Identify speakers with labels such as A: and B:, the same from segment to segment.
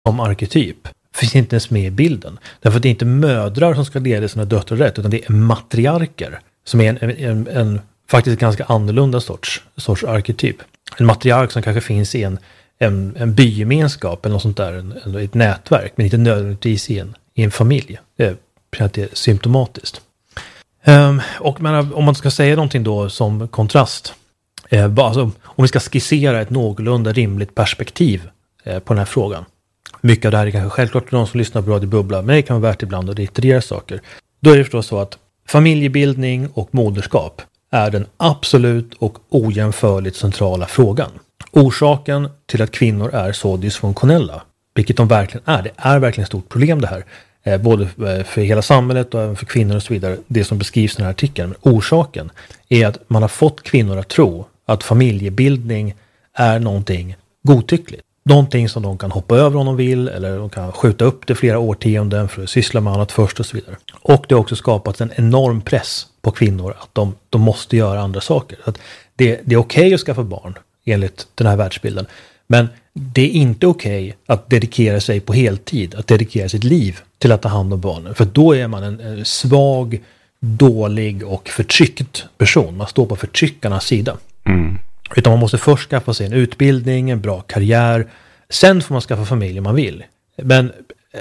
A: som arketyp finns inte ens med i bilden. Därför att det är inte mödrar som ska leda sina döttrar rätt, utan det är matriarker som är en faktiskt ganska annorlunda sorts arketyp. En matriark som kanske finns i en bygemenskap eller något sånt där, ett nätverk, men inte nödvändigtvis i en familj. Det är symptomatiskt. Och om man ska säga någonting då som kontrast, alltså, om vi ska skissera ett någorlunda rimligt perspektiv på den här frågan. Mycket av det här är kanske självklart för de som lyssnar på Radio Bubbla, men det kan vara värt ibland att reiterera saker. Då är det förstås så att familjebildning och moderskap är den absolut och ojämförligt centrala frågan. Orsaken till att kvinnor är så dysfunktionella, vilket de verkligen är, det är verkligen ett stort problem det här. Både för hela samhället och även för kvinnor och så vidare, det som beskrivs i den här artikeln. Men orsaken är att man har fått kvinnor att tro att familjebildning är någonting godtyckligt. Någonting som de kan hoppa över om de vill, eller de kan skjuta upp det flera årtionden för att syssla med annat först och så vidare. Och det har också skapats en enorm press på kvinnor att de måste göra andra saker. Att det är okej att skaffa barn enligt den här världsbilden, men det är inte okej att dedikera sig på heltid, att dedikera sitt liv till att ta hand om barnen. För då är man en svag, dålig och förtryckt person. Man står på förtryckarnas sida. Mm. Utan man måste först skaffa sig en utbildning, en bra karriär. Sen får man skaffa familj om man vill. Men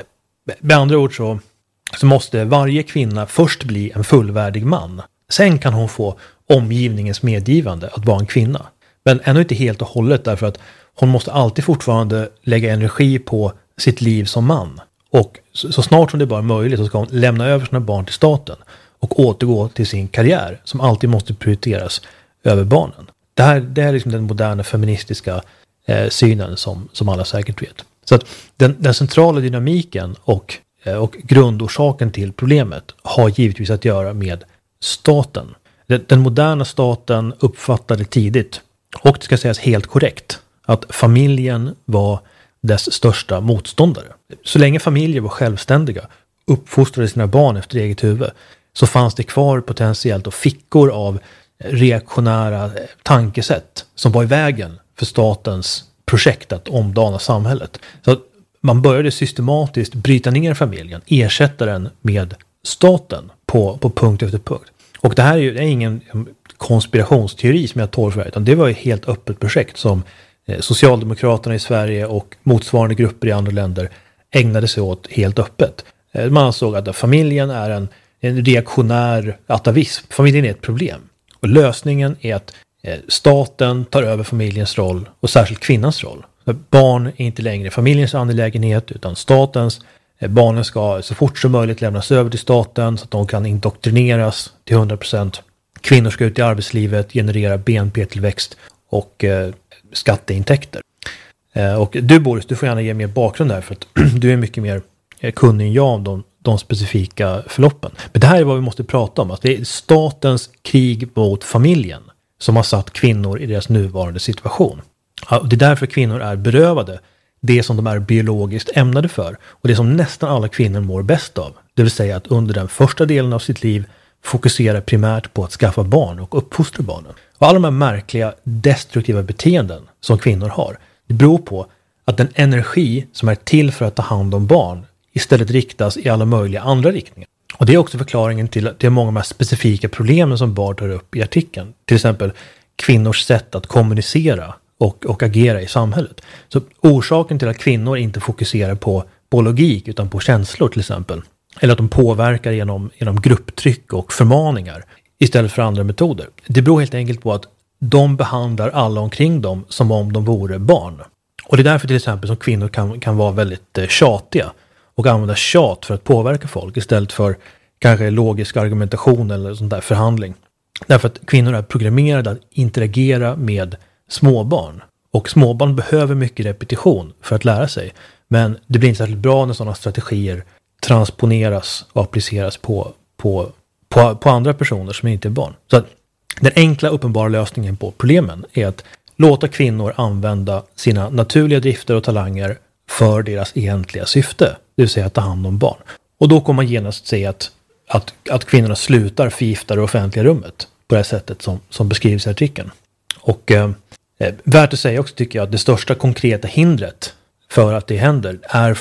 A: med andra ord så måste varje kvinna först bli en fullvärdig man. Sen kan hon få omgivningens medgivande att vara en kvinna. Men ännu inte helt och hållet, därför att hon måste alltid fortfarande lägga energi på sitt liv som man. Och så snart som det bara är möjligt så ska hon lämna över sina barn till staten och återgå till sin karriär som alltid måste prioriteras över barnen. Det är liksom den moderna feministiska synen som alla säkert vet. Så att den centrala dynamiken och grundorsaken till problemet har givetvis att göra med staten. Den moderna staten uppfattade tidigt, och det ska sägas helt korrekt, att familjen var dess största motståndare. Så länge familjer var självständiga, uppfostrade sina barn efter eget huvud, så fanns det kvar potentiellt och fickor av reaktionära tankesätt som var i vägen för statens projekt att omdana samhället. Så man började systematiskt bryta ner familjen, ersätta den med staten på punkt efter punkt. Och det här är ingen konspirationsteori som jag torgför, utan det var ett helt öppet projekt som Socialdemokraterna i Sverige och motsvarande grupper i andra länder ägnade sig åt helt öppet. Man ansåg att familjen är en reaktionär atavism. Familjen är ett problem. Och lösningen är att staten tar över familjens roll och särskilt kvinnans roll. Barn är inte längre familjens angelägenhet utan statens. Barnen ska så fort som möjligt lämnas över till staten så att de kan indoktrineras till 100%. Kvinnor ska ut i arbetslivet, generera BNP-tillväxt och skatteintäkter. Och du Boris, du får gärna ge mer bakgrund där för att du är mycket mer kunnig än jag om de specifika förloppen. Men det här är vad vi måste prata om. Att det är statens krig mot familjen som har satt kvinnor i deras nuvarande situation. Det är därför kvinnor är berövade det som de är biologiskt ämnade för. Och det som nästan alla kvinnor mår bäst av. Det vill säga att under den första delen av sitt liv fokusera primärt på att skaffa barn och uppfostra barnen. Och alla de här märkliga destruktiva beteenden som kvinnor har, det beror på att den energi som är till för att ta hand om barn istället riktas i alla möjliga andra riktningar. Och det är också förklaringen till många av de här specifika problemen som Bard tar upp i artikeln. Till exempel kvinnors sätt att kommunicera och agera i samhället. Så orsaken till att kvinnor inte fokuserar på logik utan på känslor till exempel, eller att de påverkar genom grupptryck och förmaningar istället för andra metoder. Det beror helt enkelt på att de behandlar alla omkring dem som om de vore barn. Och det är därför till exempel som kvinnor kan vara väldigt tjatiga och använda tjat för att påverka folk istället för kanske logisk argumentation eller sånt där förhandling. Därför att kvinnor är programmerade att interagera med småbarn. Och småbarn behöver mycket repetition för att lära sig. Men det blir inte särskilt bra när sådana strategier transponeras och appliceras på andra personer som inte är barn. Så att den enkla uppenbara lösningen på problemen är att låta kvinnor använda sina naturliga drifter och talanger för deras egentliga syfte. Det vill säga att ta hand om barn. Och då kommer man genast säga att kvinnorna slutar förgifta det offentliga rummet på det här sättet som beskrivs i artikeln. Och värt att säga också tycker jag att det största konkreta hindret för att det händer är